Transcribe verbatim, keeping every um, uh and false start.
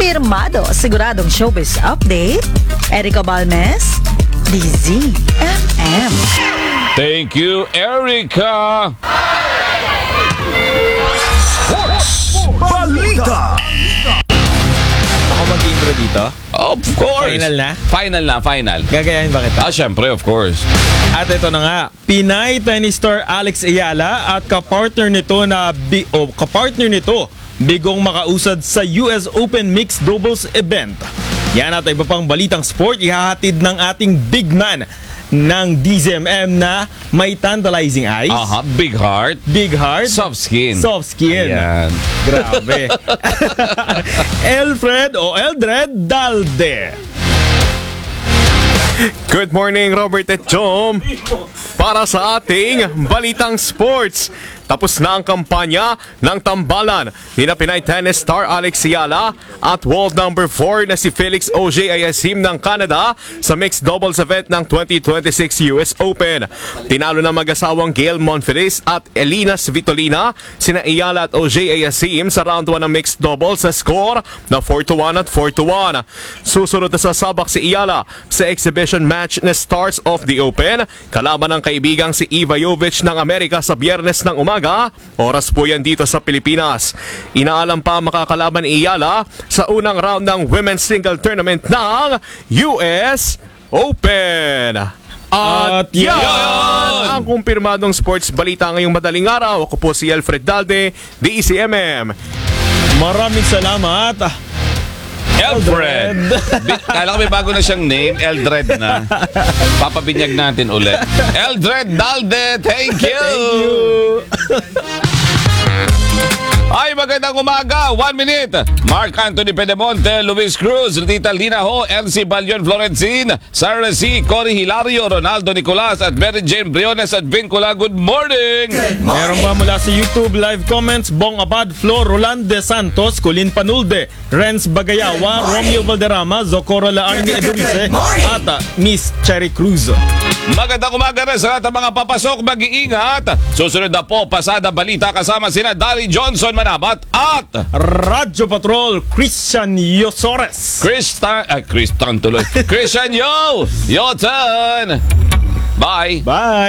kumpirmado, siguradong showbiz update, Erica Balmes, D Z M M. Thank you, Erica! Balita! Ako mag-intro dito? Of course! Final na? Final na, final. Gagayahin ba kita? Ah, syempre, of course. At ito na nga, Pinay tennis star Alex Ayala at kapartner nito na bi oh, kapartner nito bigong makausad sa U S Open Mixed Doubles event. Yan at iba pang balitang sport ihahatid ng ating big man ng D Z M M na may tantalizing eyes, Aha, big heart, big heart, soft skin. soft skin. Ayan. Grabe. Elfred o Eldred Dalde. Good morning, Robert at Jom. Para sa ating balitang sports, tapos na ang kampanya ng tambalan ni na Pinay tennis star Alex Ayala at world number four na si Felix Auger-Aliassime ng Canada sa mixed doubles event ng twenty twenty-six U S Open. Tinalo ng mag-asawang Gail Monfils at Elina Svitolina sina Ayala at Auger-Aliassime sa round one ng mixed doubles sa score na four to one at four to one. Susunod na sasabak si Ayala sa exhibition match na Stars of the Open kalaban ng kaibigang si Iva Jovic ng Amerika sa Biyernes ng umaga. Oras po yan dito sa Pilipinas. Inaalam pa makakalaban ni Ayala sa unang round ng Women's Single Tournament ng U S Open. At yan, yan ang kumpirmadong sports balita ngayong madaling araw. Ako po si Alfred Dalde, D Z M M. Maraming salamat. Eldred. Bi- Kala ko may bago na siyang name, Eldred na. Papabinyag natin ulit. Eldred Dalde, thank you! Thank you. Ay, magandang umaga. One minute. Mark Anthony Pedemonte, Luis Cruz, Tita Lina Ho, L C Balion Florencin, Sarah C, Cory Hilario, Ronaldo Nicolas, at Mary Jane Briones at Vincula. Good morning! Meron pa mula sa YouTube live comments, Bong Abad, Flor Roland De Santos, Colin Panulde, Renz Bagayawa, Romeo Valderrama, Zocoro Laarni Edurice, at uh, Miss Cherry Cruz. Magandang umaga rin sa lahat ng mga papasok. Mag-iingat. Susunod na po, pasada balita kasama sina Dari Johnson Manabat at Radyo Patrol, Christian Yosores. Christian, ah, Christian tuloy. Christian Yo! Your turn! Bye! Bye!